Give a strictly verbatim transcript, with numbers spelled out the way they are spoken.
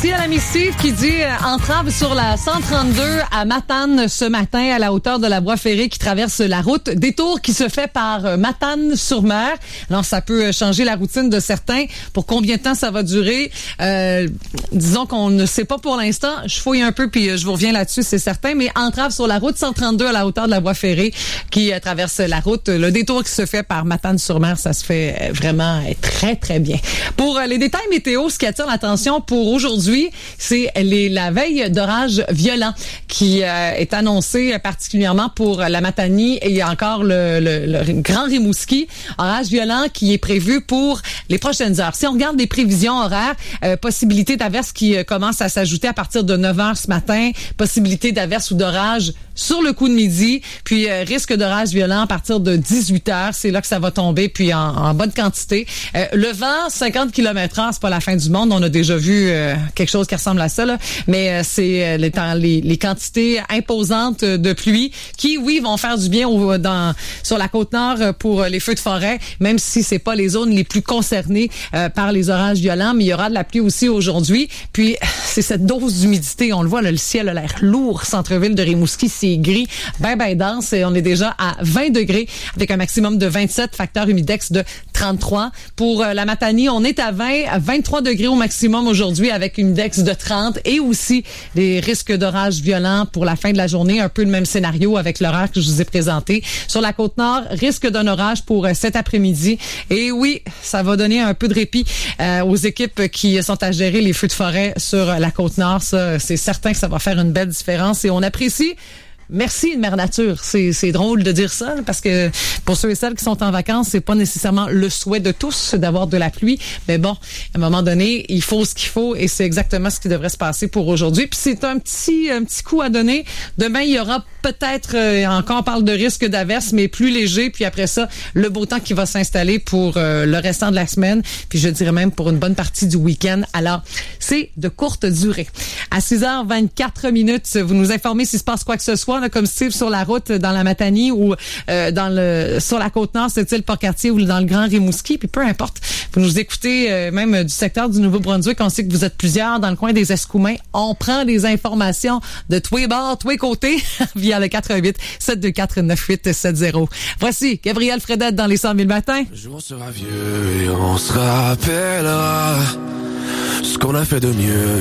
Merci à l'ami Steve qui dit euh, entrave sur la cent trente-deux à Matane ce matin à la hauteur de la voie ferrée qui traverse la route. Détour qui se fait par euh, Matane-sur-Mer. Alors, ça peut changer la routine de certains. Pour combien de temps ça va durer? Euh, disons qu'on ne sait pas pour l'instant. Je fouille un peu puis euh, je vous reviens là-dessus, c'est certain. Mais entrave sur la route cent trente-deux à la hauteur de la voie ferrée qui euh, traverse la route. Le détour qui se fait par Matane-sur-Mer, ça se fait euh, vraiment euh, très, très bien. Pour euh, les détails météo, ce qui attire l'attention pour aujourd'hui, c'est les, la veille d'orage violent qui euh, est annoncée particulièrement pour la Matanie et encore le, le, le Grand Rimouski. Orage violent qui est prévu pour les prochaines heures. Si on regarde les prévisions horaires, euh, possibilité d'averse qui euh, commence à s'ajouter à partir de neuf heures ce matin, possibilité d'averse ou d'orage sur le coup de midi, puis euh, risque d'orage violent à partir de dix-huit heures, c'est là que ça va tomber, puis en, en bonne quantité. Euh, le vent, cinquante kilomètres heure, c'est pas la fin du monde, on a déjà vu euh, quelque chose qui ressemble à ça, là. Mais euh, c'est euh, les, temps, les, les quantités imposantes de pluie qui, oui, vont faire du bien au, dans sur la Côte-Nord pour les feux de forêt, même si c'est pas les zones les plus concernées euh, par les orages violents, mais il y aura de la pluie aussi aujourd'hui. Puis, c'est cette dose d'humidité, on le voit, là, le ciel a l'air lourd, centre-ville de Rimouski, c'est gris, ben ben dense, et on est déjà à vingt degrés avec un maximum de vingt-sept, facteur humidex de trente-trois. Pour euh, la Matanie, on est à vingt, à vingt-trois degrés au maximum aujourd'hui avec humidex de trente et aussi des risques d'orage violents pour la fin de la journée, un peu le même scénario avec l'horaire que je vous ai présenté. Sur la Côte-Nord, risque d'un orage pour euh, cet après-midi. Et oui, ça va donner un peu de répit euh, aux équipes qui sont à gérer les feux de forêt sur la Côte-Nord. Ça, c'est certain que ça va faire une belle différence et on apprécie. Merci, Mère Nature. C'est, c'est drôle de dire ça, parce que pour ceux et celles qui sont en vacances, c'est pas nécessairement le souhait de tous d'avoir de la pluie. Mais bon, à un moment donné, il faut ce qu'il faut et c'est exactement ce qui devrait se passer pour aujourd'hui. Puis c'est un petit, un petit coup à donner. Demain, il y aura peut-être, euh, encore on parle de risque d'averse, mais plus léger. Puis après ça, le beau temps qui va s'installer pour euh, le restant de la semaine. Puis je dirais même pour une bonne partie du week-end. Alors, c'est de courte durée. À six heures vingt-quatre minutes, vous nous informez s'il se passe quoi que ce soit, là, comme Steve sur la route dans la Matanie ou euh, dans le sur la Côte-Nord, c'est-il Port-Cartier ou dans le Grand Rimouski. Puis peu importe, vous nous écoutez euh, même du secteur du Nouveau-Brunswick. On sait que vous êtes plusieurs dans le coin des Escoumins. On prend des informations de tous les bords, tous les côtés via le quatre un huit, sept deux quatre, neuf huit sept zéro. Voici Gabriel Fredette dans les cent mille matins. Le jour sera vieux et on se rappellera ce qu'on a fait de mieux.